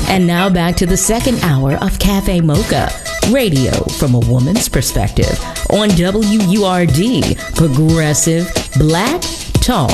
And now back to the second hour of Cafe Mocha, radio from a woman's perspective on WURD, Progressive Black Talk